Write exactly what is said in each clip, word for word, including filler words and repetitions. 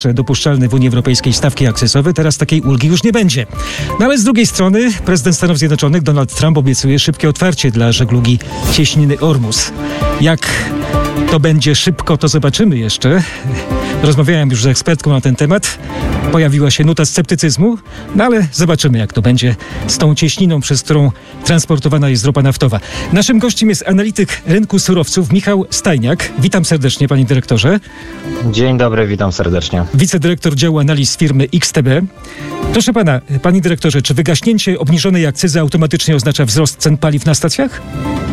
dopuszczalne w Unii Europejskiej stawki akcyzowe, teraz takiej ulgi już nie będzie. No ale z drugiej strony prezydent Stanów Zjednoczonych Donald Trump obiecuje szybkie otwarcie dla żeglugi cieśniny Ormus. Jak to będzie szybko, to zobaczymy jeszcze. Rozmawiałem już z ekspertką na ten temat. Pojawiła się nuta sceptycyzmu, no ale zobaczymy, jak to będzie z tą cieśniną, przez którą transportowana jest ropa naftowa. Naszym gościem jest analityk rynku surowców Michał Stajniak. Witam serdecznie, panie dyrektorze. Dzień dobry, witam serdecznie. Wicedyrektor działu analiz firmy X T B. Proszę pana, panie dyrektorze, czy wygaśnięcie obniżonej akcyzy automatycznie oznacza wzrost cen paliw na stacjach?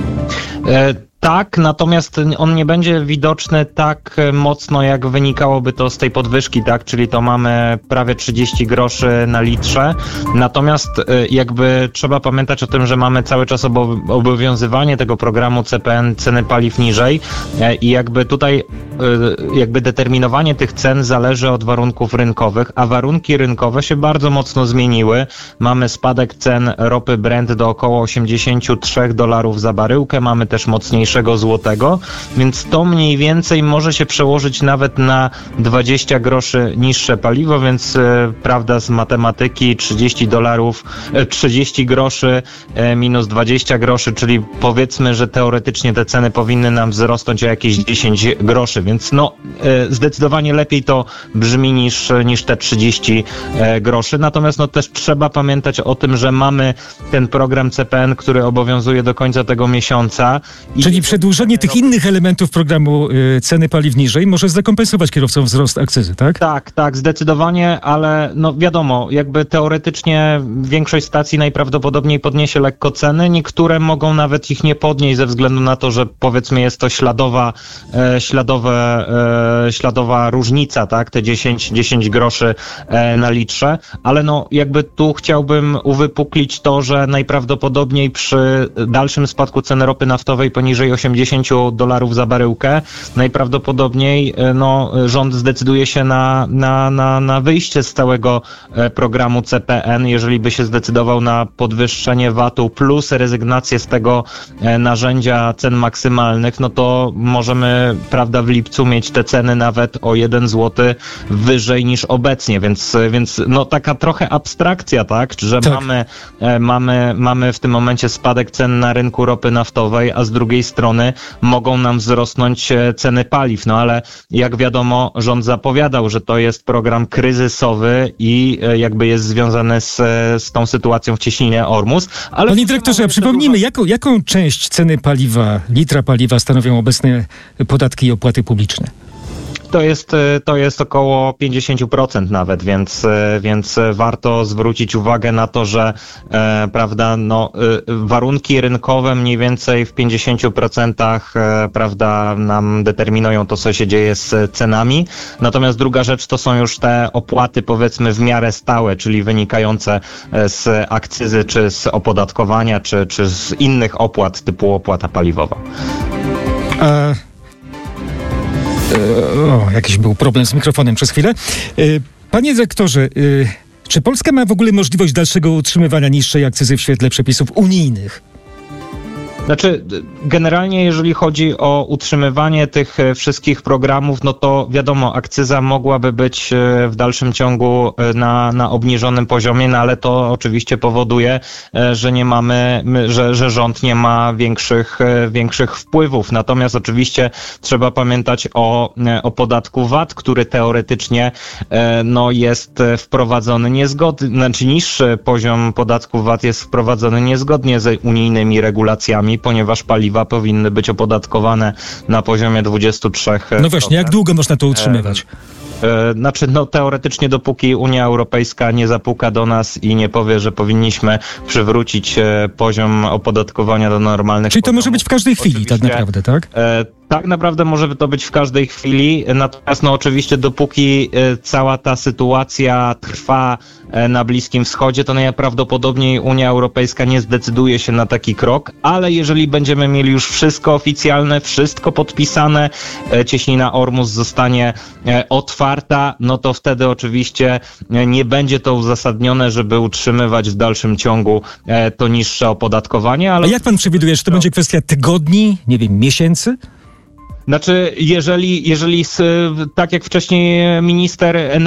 E- Tak, natomiast on nie będzie widoczny tak mocno, jak wynikałoby to z tej podwyżki, tak? Czyli to mamy prawie trzydzieści groszy na litrze. Natomiast jakby trzeba pamiętać o tym, że mamy cały czas obowiązywanie tego programu C P N, ceny paliw niżej i jakby tutaj jakby determinowanie tych cen zależy od warunków rynkowych, a warunki rynkowe się bardzo mocno zmieniły. Mamy spadek cen ropy Brent do około osiemdziesiąt trzy dolarów za baryłkę, mamy też mocniejszy złotego, więc to mniej więcej może się przełożyć nawet na dwadzieścia groszy niższe paliwo, więc e, prawda z matematyki trzydzieści dolarów, e, trzydzieści groszy e, minus dwadzieścia groszy, czyli powiedzmy, że teoretycznie te ceny powinny nam wzrosnąć o jakieś dziesięć groszy, więc no e, zdecydowanie lepiej to brzmi niż, niż te trzydzieści e, groszy, natomiast no też trzeba pamiętać o tym, że mamy ten program C P N, który obowiązuje do końca tego miesiąca. I Czyli przedłużenie tych innych elementów programu y, ceny paliw niżej może zrekompensować kierowcom wzrost akcyzy, tak? Tak, tak, zdecydowanie, ale no wiadomo, jakby teoretycznie większość stacji najprawdopodobniej podniesie lekko ceny, niektóre mogą nawet ich nie podnieść ze względu na to, że powiedzmy jest to śladowa, e, śladowe, e, śladowa różnica, tak, te dziesięć, dziesięć groszy e, na litrze, ale no jakby tu chciałbym uwypuklić to, że najprawdopodobniej przy dalszym spadku ceny ropy naftowej poniżej osiemdziesiąt dolarów za baryłkę, najprawdopodobniej no, rząd zdecyduje się na, na, na, na wyjście z całego programu C P N, jeżeli by się zdecydował na podwyższenie V A T-u plus rezygnację z tego narzędzia cen maksymalnych, no to możemy, prawda, w lipcu mieć te ceny nawet o jeden złoty wyżej niż obecnie, więc, więc no taka trochę abstrakcja, tak, że tak. Mamy, mamy, mamy w tym momencie spadek cen na rynku ropy naftowej, a z drugiej strony mogą nam wzrosnąć ceny paliw, no ale jak wiadomo rząd zapowiadał, że to jest program kryzysowy i jakby jest związany z, z tą sytuacją w cieśninie Ormus. Ale Panie dyrektorze, a przypomnijmy, jaką, jaką część ceny paliwa, litra paliwa stanowią obecne podatki i opłaty publiczne? To jest, to jest około pięćdziesiąt procent nawet, więc, więc warto zwrócić uwagę na to, że e, prawda, no, e, warunki rynkowe mniej więcej w pięćdziesiąt procent e, prawda, nam determinują to, co się dzieje z cenami. Natomiast druga rzecz to są już te opłaty, powiedzmy, w miarę stałe, czyli wynikające z akcyzy, czy z opodatkowania, czy, czy z innych opłat typu opłata paliwowa. A... O, jakiś był problem z mikrofonem przez chwilę. Panie dyrektorze, czy Polska ma w ogóle możliwość dalszego utrzymywania niższej akcyzy w świetle przepisów unijnych? Znaczy, generalnie jeżeli chodzi o utrzymywanie tych wszystkich programów, no to wiadomo, akcyza mogłaby być w dalszym ciągu na, na obniżonym poziomie, no ale to oczywiście powoduje, że nie mamy, że, że rząd nie ma większych, większych wpływów. Natomiast oczywiście trzeba pamiętać o, o podatku V A T, który teoretycznie no, jest wprowadzony niezgodnie, znaczy niższy poziom podatku V A T jest wprowadzony niezgodnie z unijnymi regulacjami, ponieważ paliwa powinny być opodatkowane na poziomie dwadzieścia trzy procent. No właśnie, jak długo można to utrzymywać? Znaczy, no teoretycznie dopóki Unia Europejska nie zapuka do nas i nie powie, że powinniśmy przywrócić poziom opodatkowania do normalnych Czyli to poziomów. może być w każdej chwili tak naprawdę, tak? E, tak naprawdę może to być w każdej chwili, natomiast no oczywiście dopóki cała ta sytuacja trwa na Bliskim Wschodzie, to najprawdopodobniej Unia Europejska nie zdecyduje się na taki krok, ale jeżeli będziemy mieli już wszystko oficjalne, wszystko podpisane, cieśnina Ormus zostanie otwarta, no to wtedy oczywiście nie będzie to uzasadnione, żeby utrzymywać w dalszym ciągu to niższe opodatkowanie. Ale a jak pan przewiduje, że to będzie kwestia tygodni, nie wiem, miesięcy? Znaczy, jeżeli, jeżeli tak jak wcześniej minister